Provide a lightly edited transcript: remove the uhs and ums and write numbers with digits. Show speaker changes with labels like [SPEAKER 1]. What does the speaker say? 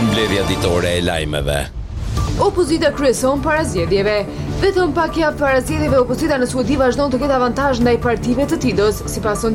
[SPEAKER 1] mbledhja ditore e lajmeve.
[SPEAKER 2] Opozita kryeson para zgjedhjeve. Vetëm pak javë para zgjedhjeve, opozita në Suedi vazhdon të ketë avantazh ndaj partive të Tidos, sipas